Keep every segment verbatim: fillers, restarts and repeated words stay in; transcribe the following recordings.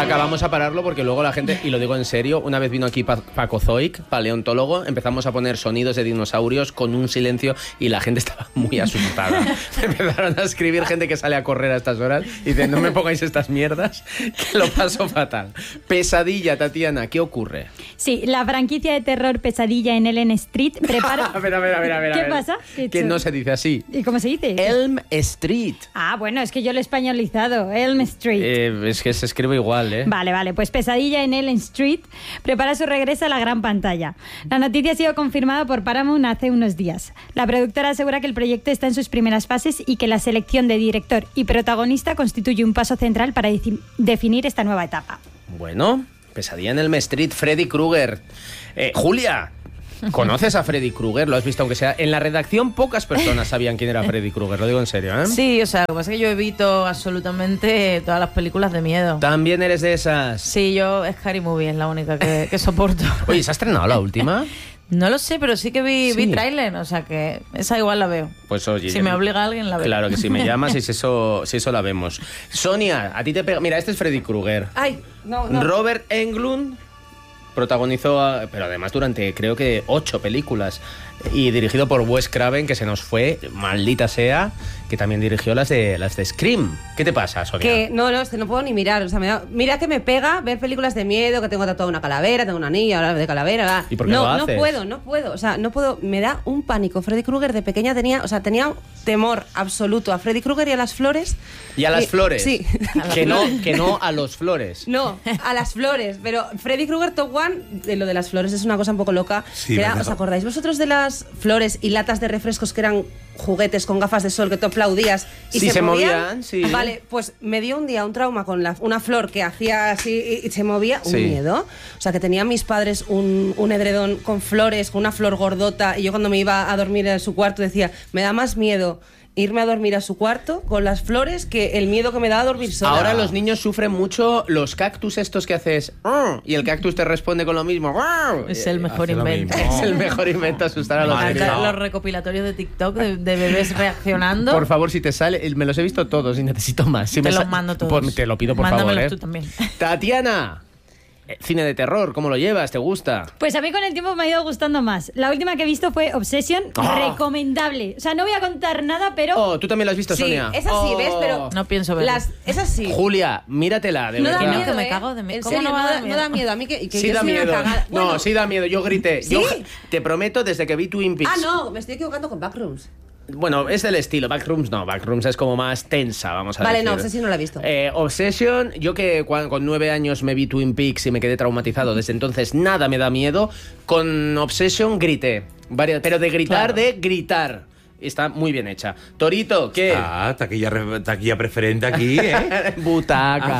Butaca, vamos a pararlo porque luego la gente, y lo digo en serio, una vez vino aquí Paco Zoic, paleontólogo, empezamos a poner sonidos de dinosaurios con un silencio y la gente estaba muy asustada. Empezaron a escribir gente que sale a correr a estas horas y dice, no me pongáis estas mierdas, que lo paso fatal. Pesadilla, Tatiana, ¿qué ocurre? Sí, la franquicia de terror Pesadilla en Elm Street prepara... a ver, a ver, a ver, a ver. ¿Qué a ver. pasa? ¿Qué que no se dice así. ¿Y cómo se dice? Elm Street. Ah, bueno, es que yo lo he españolizado. Elm Street. Eh, es que se escribe igual, ¿eh? Vale, vale. Pues Pesadilla en Elm Street prepara su regreso a la gran pantalla. La noticia ha sido confirmada por Paramount hace unos días. La productora asegura que el proyecto está en sus primeras fases y que la selección de director y protagonista constituye un paso central para definir esta nueva etapa. Bueno, Pesadilla en Elm Street, Freddy Krueger. Eh, Julia, ¿conoces a Freddy Krueger? ¿Lo has visto? Aunque sea en la redacción, pocas personas sabían quién era Freddy Krueger, lo digo en serio, ¿eh? Sí, o sea, lo que pasa es que yo evito absolutamente todas las películas de miedo. ¿También eres de esas? Sí, yo Scary Movie es la única que, que soporto. Oye, ¿se ha estrenado la última? No lo sé, pero sí que vi, Sí. vi tráiler, o sea que esa igual la veo. Pues oye, Si me obliga alguien, la veo. Claro que si me llamas y si eso, si eso la vemos. Sonia, a ti te pega... Mira, este es Freddy Krueger. Ay, no, no. Robert Englund protagonizó, a- pero además durante creo que ocho películas, y dirigido por Wes Craven, que se nos fue, maldita sea, que también dirigió las de las de Scream. ¿Qué te pasa, Sonia? Que no, no, es que no puedo ni mirar. O sea, me da- mira que me pega ver películas de miedo, que tengo tatuada una calavera, tengo una anilla, hablar de calavera. va. ¿Y por qué no, lo no haces? puedo, no puedo. O sea, no puedo. Me da un pánico. Freddy Krueger de pequeña tenía, o sea, tenía temor absoluto a Freddy Krueger y a las flores. ¿Y a las Y- flores? Sí. Que no, que no a los flores. No, a las flores. Pero Freddy Krueger Top One, de lo de las flores es una cosa un poco loca. Sí, Que era- me ha ¿Os dejado. acordáis vosotros de las flores y latas de refrescos que eran juguetes con gafas de sol que tú aplaudías y Sí, se, se movían? movían, sí. Vale, pues me dio un día un trauma con la- una flor que hacía así y, y se movía. Un Sí. miedo. O sea, que tenían mis padres un, un edredón con flores, con una flor gordota, y yo cuando me iba a dormir en su cuarto decía, me da más miedo irme a dormir a su cuarto con las flores que el miedo que me da a dormir sola. Ahora los niños sufren mucho los cactus estos que haces "Arr", y el cactus te responde con lo mismo. "Arr". Es el mejor Hace lo invento. mismo. Es el mejor invento asustar a los Madre niños. mía. Los recopilatorios de TikTok de, de bebés reaccionando. Por favor, si te sale, me los he visto todos y necesito más. Si Te me los sa- mando todos. Pues te lo pido por Mándamelos favor, ¿eh? tú también. Tatiana, eh, cine de terror, ¿cómo lo llevas? ¿Te gusta? Pues a mí con el tiempo me ha ido gustando más. La última que he visto fue Obsession, Ah. recomendable. O sea, no voy a contar nada, pero... Oh, tú también lo has visto, Sí, Sonia. es así, Oh. ¿ves? Pero No pienso verlo. las, es así. Julia, míratela, de No da verdad. miedo. miedo, que me ¿eh? cago de miedo. En ¿Cómo serio, no va a no, dar da, no miedo? da miedo. A mí que, que Sí yo da soy una miedo. cagada. No, Bueno, sí da miedo. Yo grité. ¿Sí? Yo, te prometo, desde que vi Twin Peaks. Ah, no, me estoy equivocando con Backrooms. Bueno, es del estilo. Backrooms no. Backrooms es como más tensa, vamos a Vale, decir. no, Obsession no la he visto. Eh, Obsession, yo que cuan- con nueve años me vi Twin Peaks y me quedé traumatizado. Desde entonces nada me da miedo. Con Obsession grité. Varias- pero de gritar, Claro. de gritar. Está muy bien hecha. Torito, ¿qué? Ah, taquilla, re- taquilla preferente aquí, ¿eh? Butaca. Ah,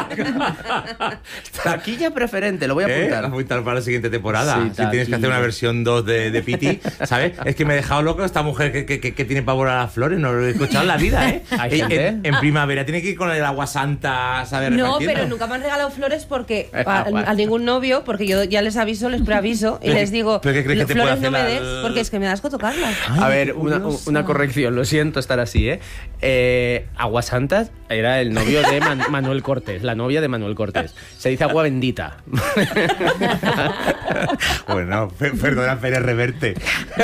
puta. Taquilla preferente, lo voy a ¿Eh? apuntar. Apuntar para la siguiente temporada. Sí, si tienes que hacer taquilla. una versión dos de, de Piti, ¿sabes? Es que me he dejado loco esta mujer que, que, que, que tiene pavor a las flores. No lo he escuchado en la vida, ¿eh? Hay en, gente. en- en primavera tiene que ir con el agua santa, ¿sabes? No, Repartiendo. pero nunca me han regalado flores porque Eh, a, ah, bueno. a ningún novio, porque yo ya les aviso, les preaviso y ¿Pero les qué- digo, pero qué crees que te flores puede no me hacer des, la- porque es que me das asco tocarlas. A Ay, ver, qué una, curioso. una corrección, lo siento estar así, ¿eh? eh Agua Santa era el novio de Man- Manuel Cortés, la novia de Manuel Cortés. Se dice agua bendita. Bueno, pe- perdona, Pérez Reverte.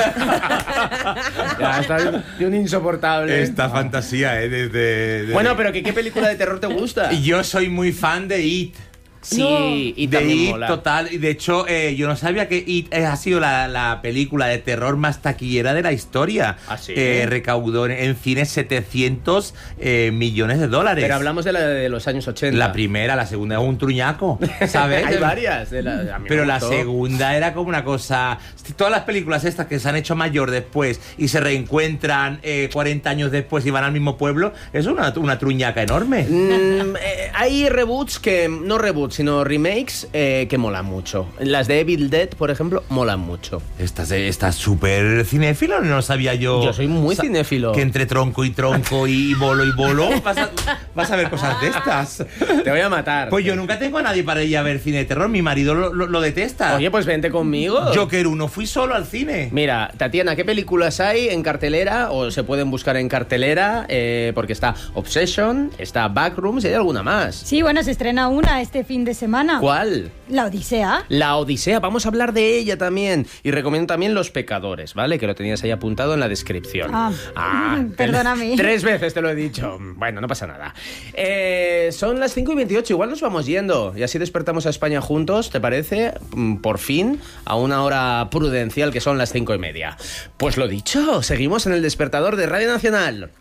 Ya, está de de un insoportable. Esta fantasía, ¿eh? De, de- de- Bueno, pero ¿qué, ¿qué película de terror te gusta? Y yo soy muy fan de It. Sí, y de también It mola. total. Y de hecho, eh, yo no sabía que It eh, ha sido la, la película de terror más taquillera de la historia. ¿Ah, sí? Eh, recaudó en, en cines setecientos eh, millones de dólares. Pero hablamos de la de los años ochenta. La primera, la segunda es un truñaco, ¿sabes? Hay varias. De la, a mí me Pero la gustó. segunda era como una cosa... Todas las películas estas que se han hecho mayor después y se reencuentran eh, cuarenta años después y van al mismo pueblo, es una, una truñaca enorme. Mm, eh, hay reboots que... No reboots, sino remakes eh, que molan mucho. Las de Evil Dead, por ejemplo, molan mucho. ¿Estás estás súper cinéfilo? No lo sabía yo. Yo soy muy O sea, cinéfilo. Que entre tronco y tronco y bolo y bolo vas a, vas a ver cosas de estas. Te voy a matar. Pues yo nunca tengo a nadie para ir a ver cine de terror. Mi marido lo, lo, lo detesta. Oye, pues vente conmigo. Joker uno, fui solo al cine. Mira, Tatiana, ¿qué películas hay en cartelera o se pueden buscar en cartelera? Eh, porque está Obsession, está Backrooms y hay alguna más. Sí, bueno, se estrena una este fin de semana. ¿Cuál? La Odisea. La Odisea, vamos a hablar de ella también. Y recomiendo también Los Pecadores, ¿vale? Que lo tenías ahí apuntado en la descripción. Ah, Ah, perdóname. Tres veces te lo he dicho. Bueno, no pasa nada. Eh, son las cinco y veintiocho, igual nos vamos yendo. Y así despertamos a España juntos, ¿te parece? Mm, Por fin, a una hora prudencial que son las cinco y media. Pues lo dicho, seguimos en el despertador de Radio Nacional.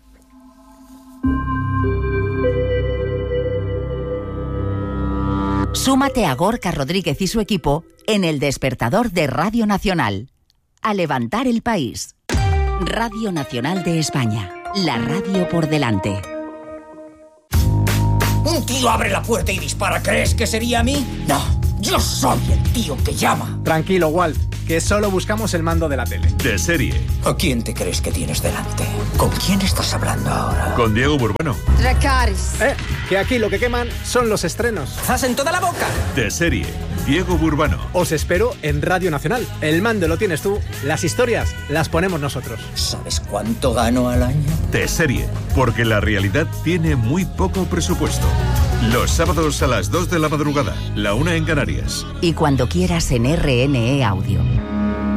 Súmate a Gorka Rodríguez y su equipo en el despertador de Radio Nacional. A levantar el país. Radio Nacional de España. La radio por delante. Un tío abre la puerta y dispara. ¿Crees que sería a mí? No, yo soy el tío que llama. Tranquilo, Walt, que solo buscamos el mando de la tele. De serie. ¿A quién te crees que tienes delante? ¿Con quién estás hablando ahora? Con Diego Burbano. Dracarys. Eh, que aquí lo que queman son los estrenos. ¡Zas en toda la boca! De serie. Diego Burbano. Os espero en Radio Nacional. El mando lo tienes tú, las historias las ponemos nosotros. ¿Sabes cuánto gano al año? De serie. Porque la realidad tiene muy poco presupuesto. Los sábados a las dos de la madrugada, la una en Canarias. Y cuando quieras en R N E Audio.